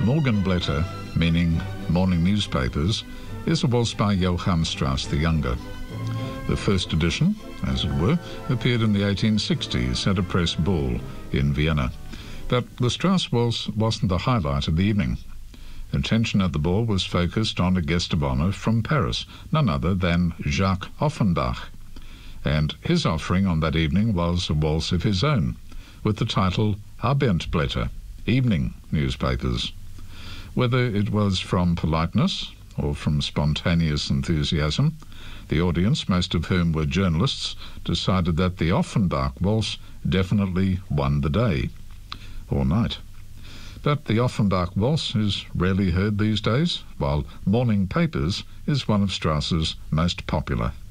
Morgenblätter, meaning morning newspapers, is a waltz by Johann Strauss the Younger. The first edition, as it were, appeared in the 1860s at a press ball in Vienna. But the Strauss waltz wasn't the highlight of the evening. Attention at the ball was focused on a guest of honour from Paris, none other than Jacques Offenbach. And his offering on that evening was a waltz of his own, with the title Abendblätter, evening newspapers. Whether it was from politeness or from spontaneous enthusiasm, the audience, most of whom were journalists, decided that the Offenbach waltz definitely won the day, or night. But the Offenbach waltz is rarely heard these days, while Morning Papers is one of Strauss's most popular.